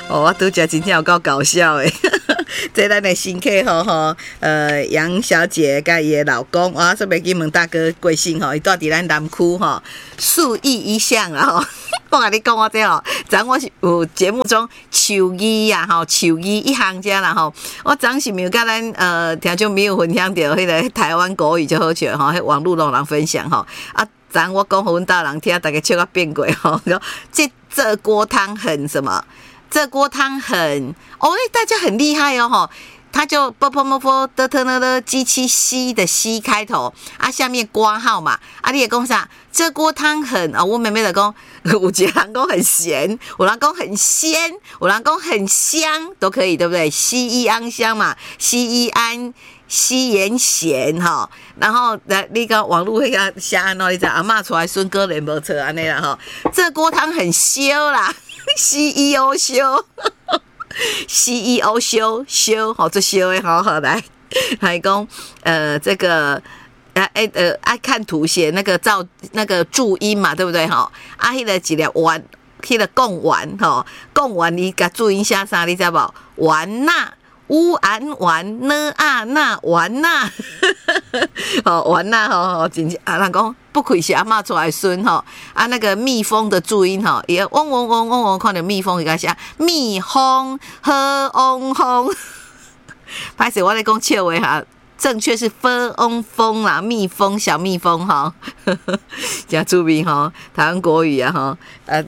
哦，我拄则真正有够搞笑诶！这咱的新客户杨小姐甲伊的老公，我说袂记问大哥贵姓吼，伊住伫咱南区吼，数亿一项啦吼。我甲你讲我这吼，昨我是有节目中手艺啊吼，手艺一行家啦吼，我昨是没有甲咱听众朋友分享到迄个台湾国语就好笑吼，迄网络拢有人分享吼啊。昨我讲互阮大人听，大家笑到变鬼吼。这锅汤很什么？这锅汤很大家很厉害哦吼。它就啵啵啵啵的特呢的机器 C 的 C 开头啊，下面括号嘛啊，你也讲啥？这锅汤很我妹妹就讲，有一个人讲很咸，有人讲很鲜，有人讲很香，都可以，对不对？西医安香嘛，西医安。西盐咸吼，然后你讲网络迄个写安怎？你知阿嬷出来孙哥连无错安尼啦吼，这锅汤很烧啦 ，CEO 烧 ，CEO 烧吼，这烧的好来讲这个爱看图写那个那个注音嘛，对不对吼？啊，迄个一粒丸，迄个贡丸吼，贡丸你甲注音写啥？你知无？丸呐。乌安丸呢啊那丸呐，好丸呐吼，真人讲不愧是阿嬷出来孙吼啊，那个蜜蜂的注音吼，也嗡嗡嗡嗡嗡，看到蜜蜂伊个写蜜蜂和嗡蜂，歹势我咧讲笑话哈，正确是蜂嗡蜂啦，蜜蜂小蜜蜂哈，真出名吼，台湾国语啊吼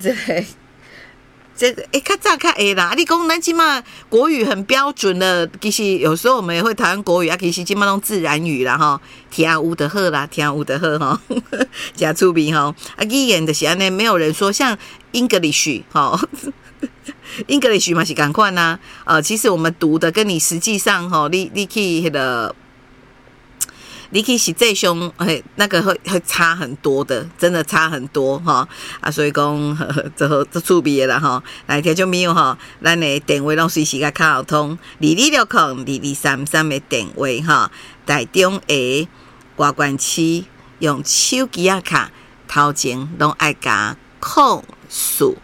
这较早较会啦，你讲咱即马国语很标准的，其实有时候我们也会台湾国语啊，其实即马拢自然语啦吼，听有的好啦，听有的好吼，真出名吼。啊，语言就是安尼，没有人说像 English 吼，English 嘛是同款呐。其实我们读的跟你实际上吼，你去迄个。你去实际上，那个会差很多的，真的差很多哈啊！所以讲，这趣味的啦哈。来，听众朋友哈，咱的电话拢随时甲卡通22602233的电话哈。台中的外关区用手机啊卡，头前拢爱加控诉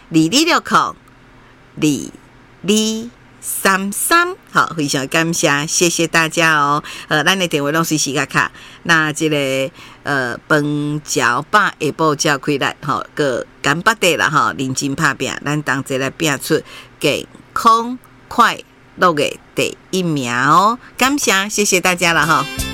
22602233，好，非常感谢，谢谢大家哦。咱的电话拢随时甲卡，那这个饭食饱下晡才开来，吼，个干巴地啦，吼，认真打拼，咱同齐来拼出健康快乐的第一名哦。感谢，谢谢大家了哈。